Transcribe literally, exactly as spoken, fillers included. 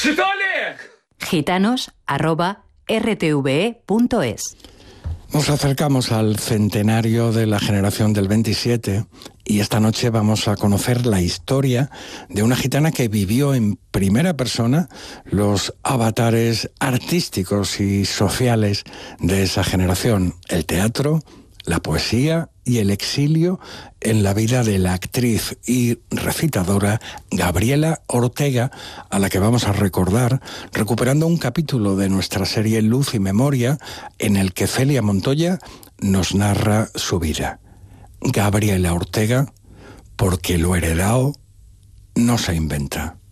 Gitanos arroba r t v e punto es. Nos acercamos al centenario de la generación del veintisiete y esta noche vamos a conocer la historia de una gitana que vivió en primera persona los avatares artísticos y sociales de esa generación, el teatro, la poesía y el exilio en la vida de la actriz y recitadora Gabriela Ortega, a la que vamos a recordar recuperando un capítulo de nuestra serie Luz y Memoria en el que Celia Montoya nos narra su vida. Gabriela Ortega, porque lo heredado no se inventa.